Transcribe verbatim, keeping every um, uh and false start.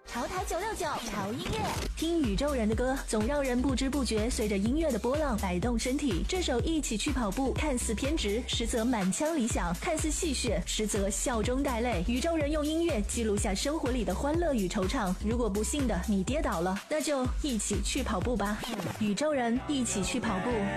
潮台九六九潮音乐， 听宇宙人的歌，总让人不知不觉随着音乐的波浪摆动身体。这首《一起去跑步》看似偏执，实则满腔理想；看似戏谑，实则笑中带泪。宇宙人用音乐记录下生活里的欢乐与惆怅。如果不幸的你跌倒了，那就一起去跑步吧。宇宙人一起去跑步。